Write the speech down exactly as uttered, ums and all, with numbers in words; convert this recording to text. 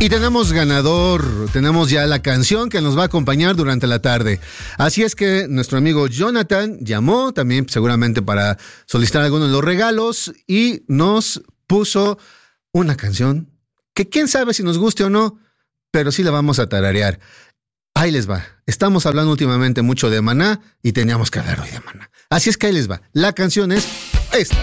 Y tenemos ganador, tenemos ya la canción que nos va a acompañar durante la tarde. Así es que nuestro amigo Jonathan llamó también seguramente para solicitar algunos de los regalos y nos puso una canción que quién sabe si nos guste o no, pero sí la vamos a tararear. Ahí les va. Estamos hablando últimamente mucho de Maná y teníamos que hablar hoy de Maná. Así es que ahí les va. La canción es esta.